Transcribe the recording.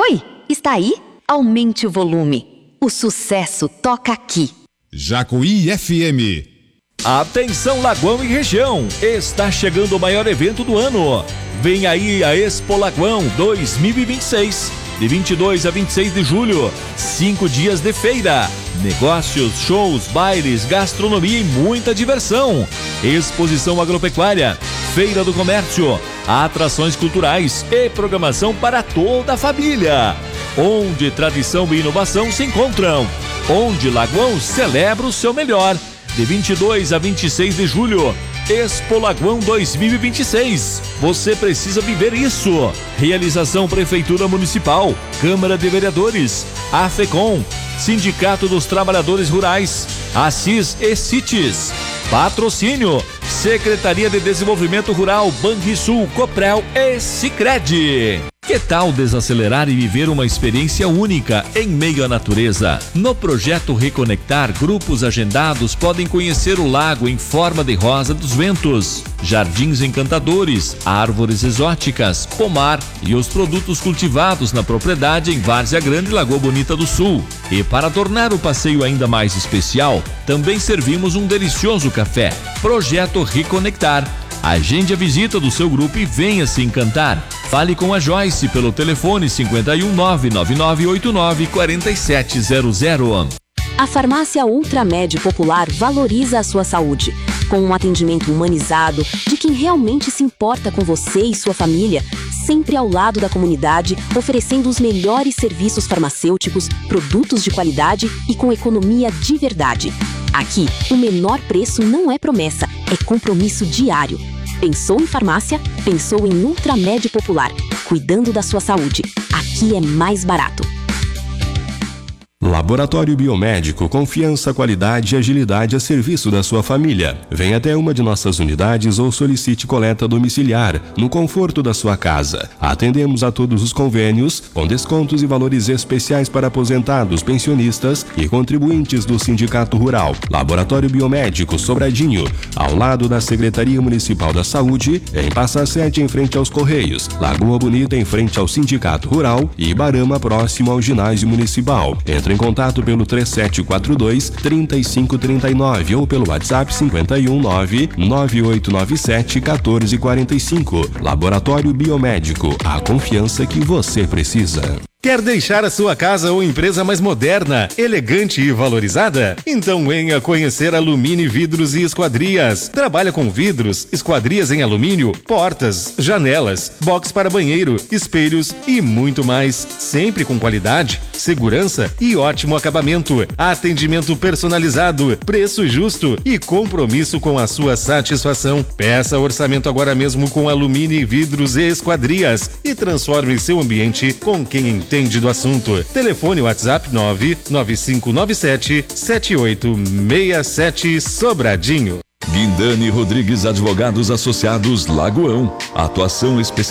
Oi, está aí? Aumente o volume. O sucesso toca aqui. Jacuí FM. Atenção Lagoão e região, está chegando o maior evento do ano. Vem aí a Expo Lagoão 2026, de 22 a 26 de julho, 5 dias de feira, negócios, shows, bailes, gastronomia e muita diversão. Exposição agropecuária, feira do comércio, atrações culturais e programação para toda a família. Onde tradição e inovação se encontram, onde Lagoão celebra o seu melhor. De 22 a 26 de julho, Expo Lagoão 2026. Você precisa viver isso. Realização Prefeitura Municipal, Câmara de Vereadores, AFECOM, Sindicato dos Trabalhadores Rurais, Assis e CITES. Patrocínio, Secretaria de Desenvolvimento Rural, Banrisul, Coprel e Sicredi. Que tal desacelerar e viver uma experiência única em meio à natureza? No projeto Reconectar, grupos agendados podem conhecer o lago em forma de rosa dos ventos, jardins encantadores, árvores exóticas, pomar e os produtos cultivados na propriedade em Várzea Grande e Lagoa Bonita do Sul. E para tornar o passeio ainda mais especial, também servimos um delicioso café. Projeto Reconectar. Agende a visita do seu grupo e venha se encantar. Fale com a Joyce pelo telefone 51 99989 4700. A farmácia Ultramed Popular valoriza a sua saúde, com um atendimento humanizado de quem realmente se importa com você e sua família, sempre ao lado da comunidade, oferecendo os melhores serviços farmacêuticos, produtos de qualidade e com economia de verdade. Aqui, o menor preço não é promessa, é compromisso diário. Pensou em farmácia? Pensou em Ultramed Popular. Cuidando da sua saúde. Aqui é mais barato. Laboratório Biomédico, confiança, qualidade e agilidade a serviço da sua família. Venha até uma de nossas unidades ou solicite coleta domiciliar, no conforto da sua casa. Atendemos a todos os convênios, com descontos e valores especiais para aposentados, pensionistas e contribuintes do Sindicato Rural. Laboratório Biomédico Sobradinho, ao lado da Secretaria Municipal da Saúde, em Passa Sete, em frente aos Correios. Lagoa Bonita, em frente ao Sindicato Rural e Ibarama, próximo ao Ginásio Municipal. Entre em contato pelo 3742-3539 ou pelo WhatsApp 519-9897-1445. Laboratório Biomédico, a confiança que você precisa. Quer deixar a sua casa ou empresa mais moderna, elegante e valorizada? Então venha conhecer Alumínio Vidros e Esquadrias. Trabalha com vidros, esquadrias em alumínio, portas, janelas, box para banheiro, espelhos e muito mais. Sempre com qualidade, segurança e ótimo acabamento. Atendimento personalizado, preço justo e compromisso com a sua satisfação. Peça orçamento agora mesmo com Alumínio Vidros e Esquadrias e transforme seu ambiente com quem entende do assunto. Telefone WhatsApp 99597-7867 Sobradinho. Guindani Rodrigues Advogados Associados Lagoão. Atuação especial.